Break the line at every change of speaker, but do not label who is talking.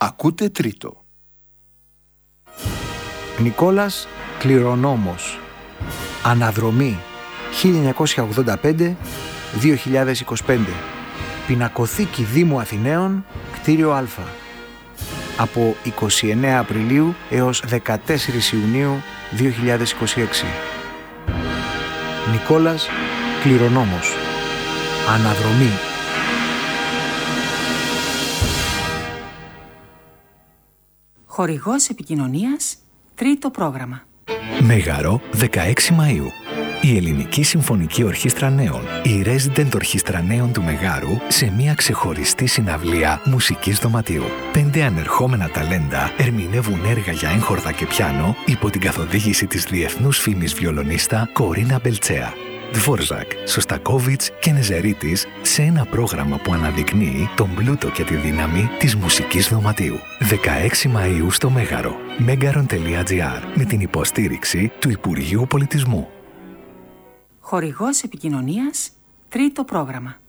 Ακούτε τρίτο. Νικόλας Κληρονόμος. Αναδρομή 1985-2025. Πινακοθήκη Δήμου Αθηναίων, κτίριο Α. Από 29 Απριλίου έως 14 Ιουνίου 2026. Νικόλας Κληρονόμος. Αναδρομή.
Χορηγός επικοινωνίας, τρίτο πρόγραμμα.
Μέγαρο, 16 Μαΐου. Η Ελληνική Συμφωνική Ορχήστρα Νέων, η Resident Ορχήστρα Νέων του Μεγάρου, σε μια ξεχωριστή συναυλία μουσικής δωματίου. 5 ανερχόμενα ταλέντα ερμηνεύουν έργα για έγχορδα και πιάνο υπό την καθοδήγηση της διεθνούς φήμης βιολονίστα Κορίνα Μπελτσέα. Δβόρζακ, Σωστακόβιτς και Νεζερίτης σε ένα πρόγραμμα που αναδεικνύει τον πλούτο και τη δύναμη της μουσικής δωματίου. 16 Μαΐου στο Μέγαρο. Megaron.gr με την υποστήριξη του Υπουργείου Πολιτισμού.
Χορηγός επικοινωνίας, τρίτο πρόγραμμα.